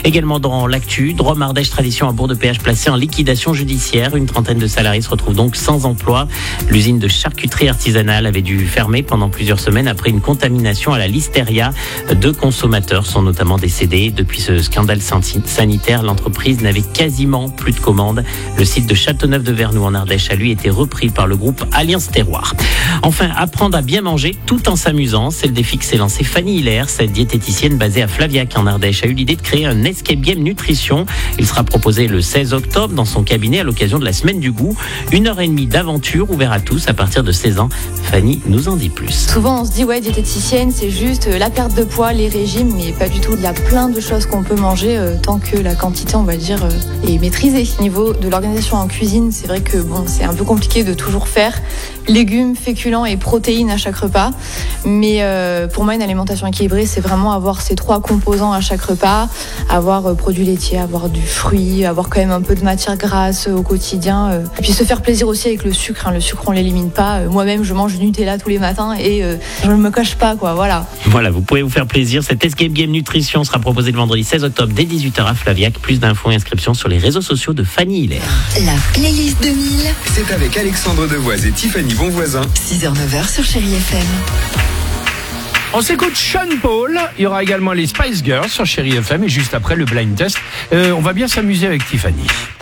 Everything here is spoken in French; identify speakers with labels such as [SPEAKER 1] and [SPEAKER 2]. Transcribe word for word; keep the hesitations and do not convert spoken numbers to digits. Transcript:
[SPEAKER 1] Également dans l'actu, Drôme Ardèche Tradition à Bourg-de-Péage placée en liquidation judiciaire. Une trentaine de salariés se retrouvent donc sans emploi. L'usine de charcuterie artisanale avait dû fermer pendant plusieurs semaines après une contamination à la listeria. Deux consommateurs sont notamment décédés. Depuis ce scandale sanitaire, l'entreprise n'avait quasiment plus de commandes. Le site de Châteauneuf-de-Vernoux en Ardèche a lui été repris par le groupe Alliance Terroir. Enfin, apprendre à bien manger tout en s'amusant, c'est le défi que s'est lancé Fanny Hilaire. Cette diététicienne basée à Flaviac en Ardèche a eu l'idée de créer un escape game nutrition. Il sera proposé le seize octobre dans son cabinet à l'occasion de la semaine du goût. Une heure et demie d'aventure ouvert à tous à partir de seize ans. Fanny nous en dit plus.
[SPEAKER 2] Souvent on se dit ouais, diététicienne c'est juste la perte de poids, les régimes, mais pas du tout. Il y a plein de choses qu'on peut manger euh, tant que la quantité, on va dire, euh, est maîtrisée. Au niveau de l'organisation en cuisine, c'est vrai que bon, c'est un peu compliqué de toujours faire légumes, féculents et protéines à chaque repas. Mais euh, pour moi, une alimentation équilibrée, c'est vraiment avoir ces trois composants à chaque repas, avoir euh, produits laitiers, avoir du fruit, avoir quand même un peu de matière grasse euh, au quotidien. Euh. Et puis se faire plaisir aussi avec le sucre. Hein. Le sucre, on l'élimine pas. Euh, moi-même, je mange du Nutella tous les matins et euh, je ne me cache pas, quoi. Voilà.
[SPEAKER 1] Voilà, vous pouvez vous faire plaisir. Cet escape game nutrition sera proposé le vendredi seize octobre dès dix-huit heures à Flaviac. Plus d'infos et inscriptions sur les réseaux sociaux de Fanny Hilaire.
[SPEAKER 3] La playlist deux mille.
[SPEAKER 4] C'est avec Alexandre Devoise et Tiffany Bonvoisin.
[SPEAKER 3] six heures neuf heures sur Chérie F M.
[SPEAKER 5] On s'écoute Sean Paul. Il y aura également les Spice Girls sur Chérie F M et juste après le blind test. Euh, on va bien s'amuser avec Tiffany.